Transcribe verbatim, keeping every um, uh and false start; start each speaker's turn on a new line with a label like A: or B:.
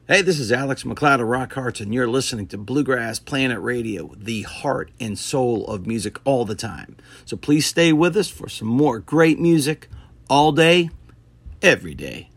A: Hey, this is Alex McLeod of Rock Hearts, and you're listening to Bluegrass Planet Radio, the heart and soul of music all the time. So please stay with us for some more great music all day, every day.